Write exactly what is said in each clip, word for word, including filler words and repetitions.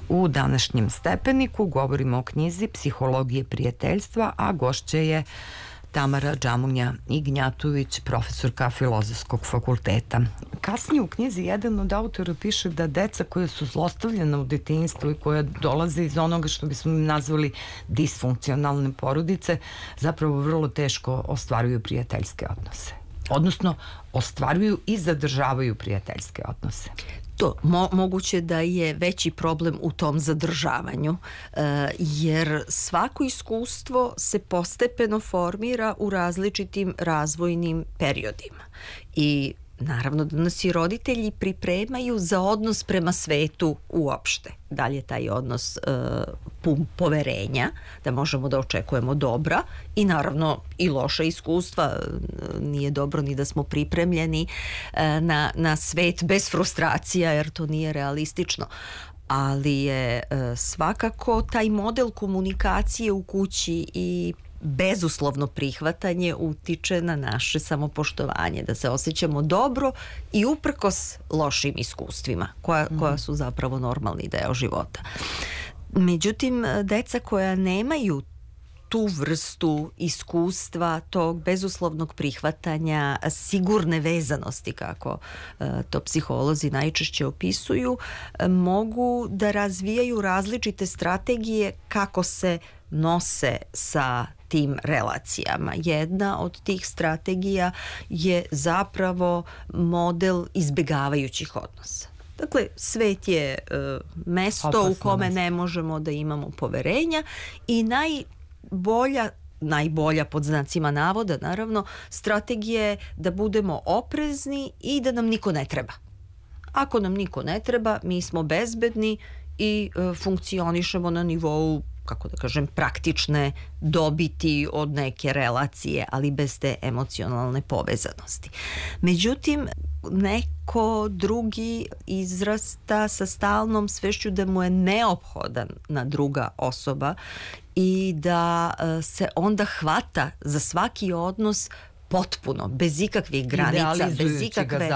u današnjem Stepeniku. Govorimo o knjizi Psihologije prijateljstva, a gošće je Tamara Džamunja Ignjatović, profesorka Filozofskog fakulteta. Kasnije u knjizi jedan od autora piše da deca koja su zlostavljena u detinjstvu i koja dolaze iz onoga što bismo nazvali disfunkcionalne porodice, zapravo vrlo teško ostvaruju prijateljske odnose. Odnosno, ostvaruju i zadržavaju prijateljske odnose. To mo, moguće da je veći problem u tom zadržavanju, e, jer svako iskustvo se postepeno formira u različitim razvojnim periodima i naravno da nas i roditelji pripremaju za odnos prema svetu uopšte. Da li je taj odnos e, pun poverenja, da možemo da očekujemo dobra i naravno i loša iskustva. Nije dobro ni da smo pripremljeni e, na, na svet bez frustracija, jer to nije realistično. Ali je e, svakako taj model komunikacije u kući i bezuslovno prihvatanje utiče na naše samopoštovanje, da se osjećamo dobro i uprkos lošim iskustvima koja, koja su zapravo normalni deo života. Međutim, deca koja nemaju tu vrstu iskustva, tog bezuslovnog prihvatanja, sigurne vezanosti, kako to psiholozi najčešće opisuju, mogu da razvijaju različite strategije kako se nose sa tim relacijama. Jedna od tih strategija je zapravo model izbjegavajućih odnosa. Dakle, svet je e, mesto Opasno u kome mesto. Ne možemo da imamo poverenja i najbolja najbolja pod znacima navoda, naravno, strategija je da budemo oprezni i da nam niko ne treba. Ako nam niko ne treba, mi smo bezbedni i e, funkcionišemo na nivou, kako da kažem, praktične dobiti od neke relacije, ali bez te emocionalne povezanosti. Međutim, neko drugi izrasta sa stalnom svešću da mu je neophodan na druga osoba i da se onda hvata za svaki odnos potpuno, bez ikakvih granica, bez ikakve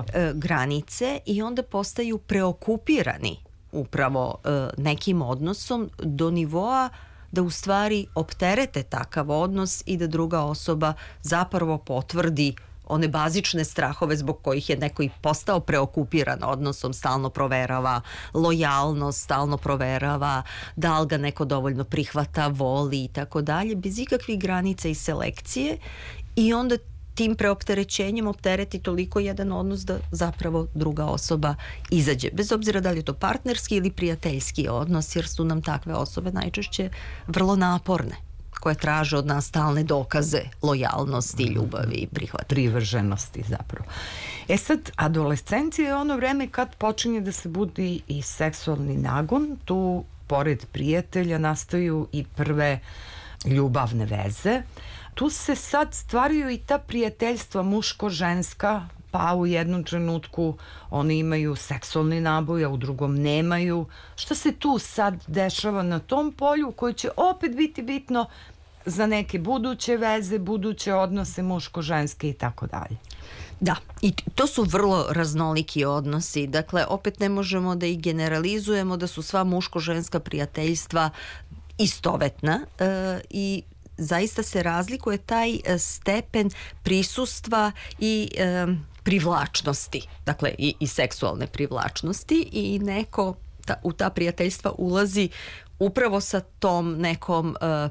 granice i onda postaju preokupirani upravo e, nekim odnosom do nivoa da u stvari opterete takav odnos i da druga osoba zapravo potvrdi one bazične strahove zbog kojih je neko i postao preokupiran odnosom, stalno proverava lojalnost, stalno proverava da li ga neko dovoljno prihvata, voli i tako dalje, bez ikakvih granica i selekcije i onda tim preopterećenjem optereti toliko jedan odnos da zapravo druga osoba izađe. Bez obzira da li je to partnerski ili prijateljski odnos, jer su nam takve osobe najčešće vrlo naporne, koje traže od nas stalne dokaze lojalnosti, ljubavi i prihvata. Privrženosti zapravo. E sad, adolescencija je ono vreme kad počinje da se budi i seksualni nagon. Tu, pored prijatelja, nastaju i prve ljubavne veze. Tu se sad stvaraju i ta prijateljstva muško-ženska, pa u jednom trenutku oni imaju seksualni naboj, a u drugom nemaju. Šta se tu sad dešava na tom polju koji će opet biti bitno za neke buduće veze, buduće odnose muško-ženske i tako dalje? Da, i to su vrlo raznoliki odnosi. Dakle, opet ne možemo da ih generalizujemo, da su sva muško-ženska prijateljstva istovetna e, i zaista se razlikuje taj stepen prisustva i e, privlačnosti, dakle i, i seksualne privlačnosti i neko ta, u ta prijateljstva ulazi upravo sa tom nekom e,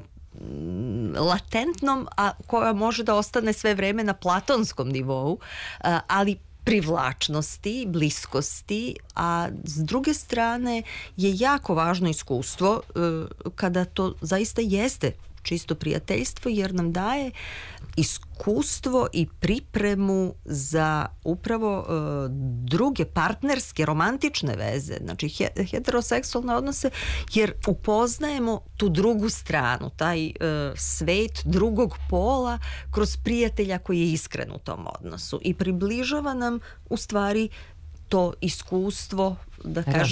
latentnom, a koja može da ostane sve vreme na platonskom nivou, e, ali privlačnosti, bliskosti, a s druge strane je jako važno iskustvo e, kada to zaista jeste čisto prijateljstvo, jer nam daje iskustvo i pripremu za upravo uh, druge partnerske, romantične veze, znači he, heteroseksualne odnose, jer upoznajemo tu drugu stranu, taj uh, svet drugog pola kroz prijatelja koji je iskren u tom odnosu i približava nam u stvari to iskustvo, da kažem,